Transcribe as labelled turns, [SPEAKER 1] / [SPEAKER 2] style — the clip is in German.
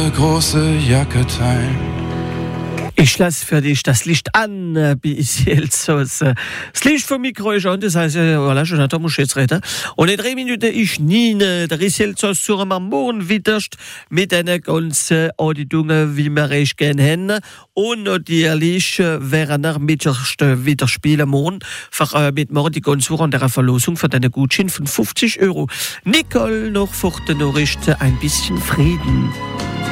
[SPEAKER 1] eine große Jacke teilen.
[SPEAKER 2] Ich lasse für dich das Licht an, bis jetzt. Das Licht vom Mikro ist an, das heißt, voilà, Jonathan muss jetzt reden. Und in 3 Minuten ist Nine, der ist jetzt zu einem Morgen wieder mit einer ganzen Andeutungen, wie wir recht gerne haben. Und natürlich werden wir wieder spielen morgen, mit morgen die ganze Woche an der Verlosung von deiner Gutschein von 50 €. Nicole, noch vor der Nachricht, ein bisschen Frieden.